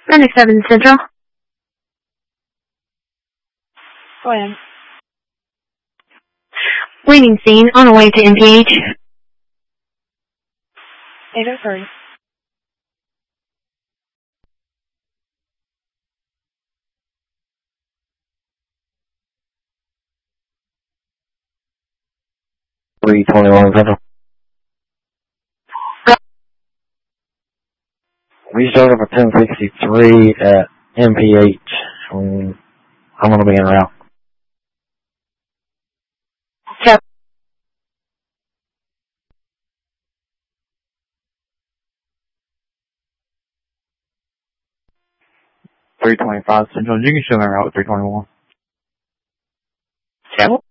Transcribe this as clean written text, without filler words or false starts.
97 Central. Go ahead. Waiting scene on the way to MPH. 803. Central. We showed up at 1063 at MPH. I'm going to be en route. Yep. .325 Central. You can show me en route with 321. Yep.